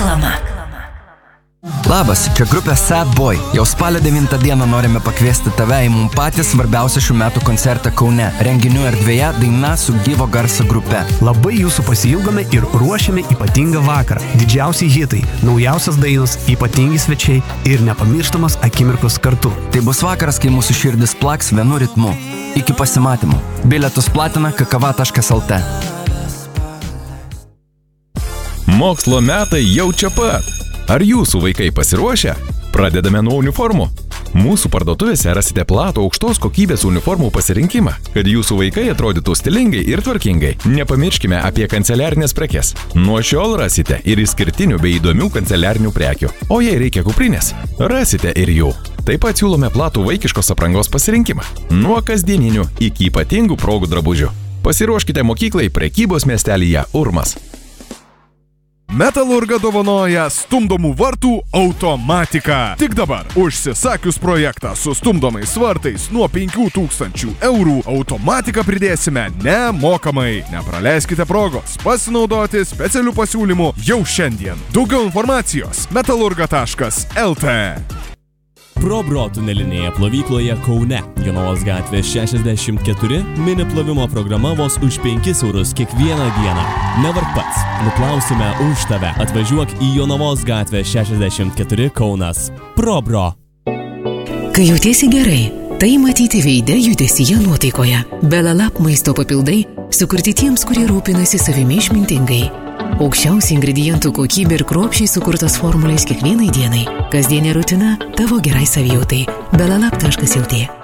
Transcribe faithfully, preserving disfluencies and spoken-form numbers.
Reklama. Labas, čia grupė Sad Boy. Jau spalio devintą dieną norime pakviesti tave į mums patį svarbiausią šių metų koncertą Kaune. Renginių erdvėje daina su gyvo garso grupe. Labai jūsų pasiilgome ir ruošiame ypatingą vakarą. Didžiausi hitai, naujausias dainos, ypatingi svečiai ir nepamirštamas akimirkos kartu. Tai bus vakaras, kai mūsų širdis plaks vienu ritmu. Iki pasimatymų. Bilietus platina kakava taškas lt. Mokslo metai jau čia pat. Ar jūsų vaikai pasiruošę? Pradedame nuo uniformų. Mūsų parduotuvėse rasite platų aukštos kokybės uniformų pasirinkimą, kad jūsų vaikai atrodytų stilingai ir tvarkingai. Nepamirškime apie kanceliarinės prekes. Nuo šiol rasite ir išskirtinių bei įdomių kanceliarinių prekių. O jei reikia kuprinės, rasite ir jų. Taip pat siūlome platų vaikiškos aprangos pasirinkimą. Nuo kasdieninių iki ypatingų progų drabužių. Pasiruoškite mokyklai prekybos miestelyje Urmas. Metalurga dovanoja stumdomų vartų automatiką. Tik dabar, užsisakius projektą su stumdomais vartais nuo penkių tūkstančių eurų, automatiką pridėsime nemokamai. Nepraleiskite progos pasinaudoti specialių pasiūlymų jau šiandien. Daugiau informacijos metalurga taškas lt. ProBro tunelinėje plovykloje Kaune, Jonavos gatvė šešiasdešimt keturi, mini plovimo programa vos už penkis eurus kiekvieną dieną. Nevark pats, nuplausime už tave. Atvažiuok į Jonavos gatvę šešiasdešimt keturi Kaunas. ProBro. Kai jautiesi gerai, tai matyti veide, judesyje, nuotaikoje. Belalap maisto papildai sukurti tiems, kurie rūpinasi savimi išmintingai. Aukščiausių ingredientų kokybė ir kruopščiai sukurtos formulės kiekvienai dienai. Kasdienė rutina tavo gerai savijautai. belalap taškas lt.